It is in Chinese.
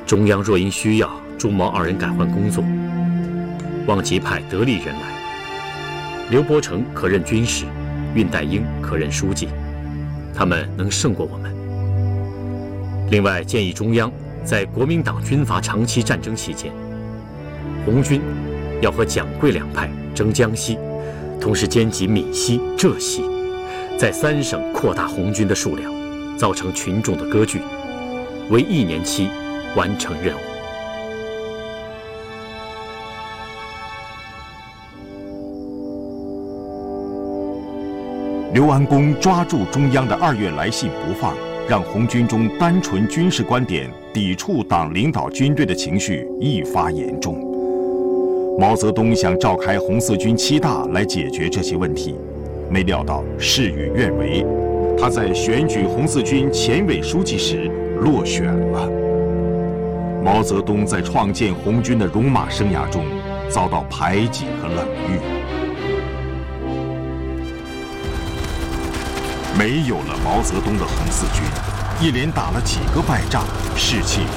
中央若因需要朱毛二人改换工作，望即派得力人来。刘伯承可任军师，恽代英可任书记，他们能胜过我们。另外，建议中央在国民党军阀长期战争期间，红军要和蒋桂两派争江西，同时兼及闽西、浙西，在3省扩大红军的数量，造成群众的割据，为1年期完成任务。 刘安恭抓住中央的2月来信不放，让红军中单纯军事观点抵触党领导军队的情绪愈发严重。毛泽东想召开红四军7大来解决这些问题，没料到事与愿违，他在选举红四军前委书记时落选了。毛泽东在创建红军的戎马生涯中遭到排挤和冷遇。没有了毛泽东的红四军，一连打了几个败仗，士气